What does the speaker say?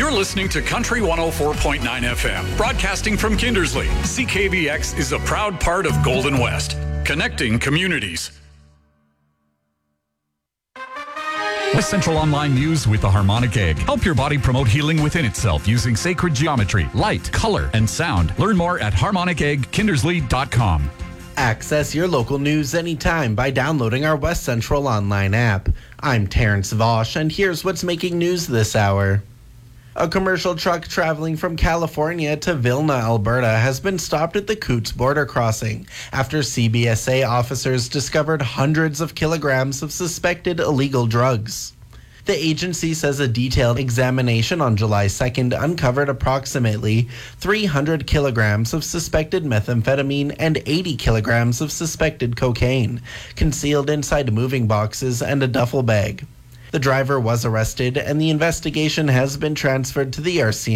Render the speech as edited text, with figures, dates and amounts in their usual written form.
You're listening to Country 104.9 FM, broadcasting from Kindersley. CKVX is a proud part of Golden West, connecting communities. West Central Online News with the Harmonic Egg. Help your body promote healing within itself using sacred geometry, light, color, and sound. Learn more at harmoniceggkindersley.com. Access your local news anytime by downloading our West Central Online app. I'm Terrence Vosch, and here's what's making news this hour. A commercial truck traveling from California to Vilna, Alberta, has been stopped at the Coots border crossing after CBSA officers discovered hundreds of kilograms of suspected illegal drugs. The agency says a detailed examination on July 2nd uncovered approximately 300 kilograms of suspected methamphetamine and 80 kilograms of suspected cocaine, concealed inside moving boxes and a duffel bag. The driver was arrested, and the investigation has been transferred to the RC